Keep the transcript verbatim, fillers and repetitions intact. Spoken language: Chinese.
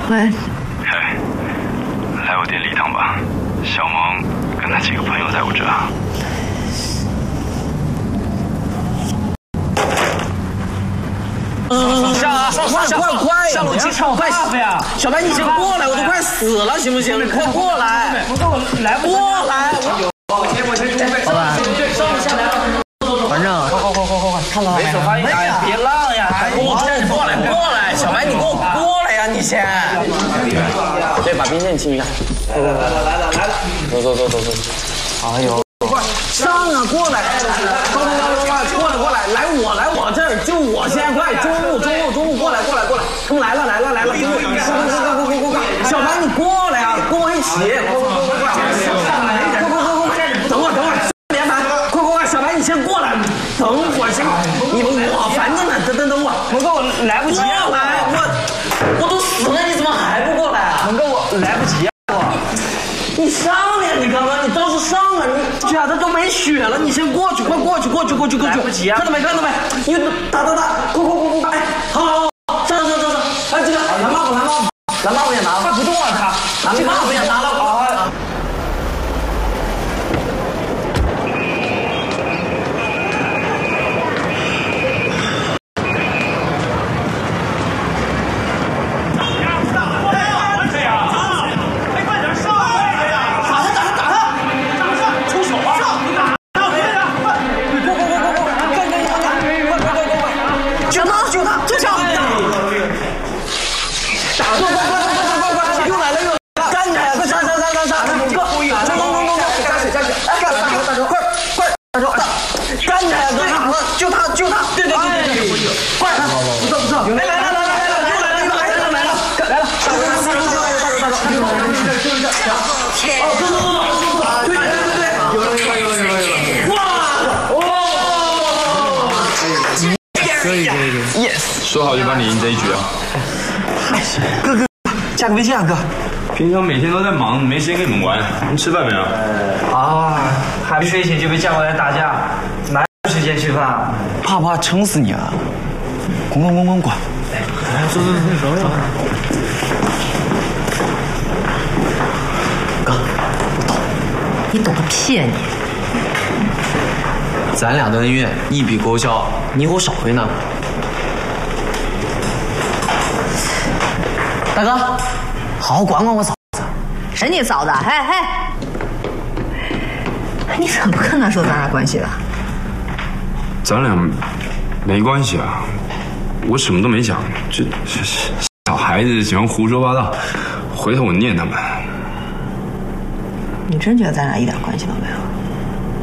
喂。 嘿，来我店里一趟吧，小萌跟他几个朋友在我这。 上啊！快快快！上楼梯上快呀！小白，你先过来，我都快死了，行不行？你快过来！我说我来不过来！我先我先准备。老板，上下来。 反正快快快快快快，看到了没？ 没呀！别浪呀！我过来过来，小白你给我过来呀！你先。对，把兵线清一下。来了来了来了来了！走走走走走。哎呦！快上啊！过来！快快快快过来过来！来我来我这儿，就我先快！中路中路中路过来过来过来！他们来了来了来了！快快快快快快快！小白你过来啊！跟我一起！快快快快快！快快快快！等会儿等会儿，连盘！快快快！小白你先过来！等会儿先，你们我烦着呢！等等等会儿，蒙哥我来不及了！来我我都死了，你怎么还不过来啊？蒙哥我来不及啊！你上呀！你刚刚你倒是上啊！你假的都没血了，你先过去，快过去，过去，过去，过去！来不及啊！看到没？看到没？你打打打！快快快快！哎，好好好，上上上上！哎，这个蓝帽子，蓝帽子，蓝帽子也拿了，快不动啊他！蓝帽子也拿了，好。 说好就帮你赢这一局啊！ 哥哥，加个微信啊，哥。 平常每天都在忙，没时间跟你们玩。你吃饭没有？ 啊，还没睡醒就被叫过来打架，哪有时间吃饭？怕不怕撑死你啊？滚滚滚滚滚！来，走走走走走。哥，我懂。 你懂个屁啊你！ 咱俩的恩怨一笔勾销，你我少回呢。大哥，好好管管我嫂子。 谁你嫂子？嘿嘿，你怎么不跟他说咱俩关系了？ 咱俩没关系啊，我什么都没讲，这这小孩子喜欢胡说八道，回头我念他们。 你真觉得咱俩一点关系都没有？